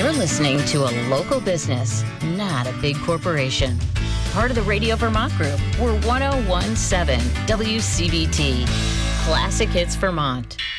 You're listening to a local business, not a big corporation. Part of the Radio Vermont Group. We're 1017 WCVT. Classic Hits Vermont.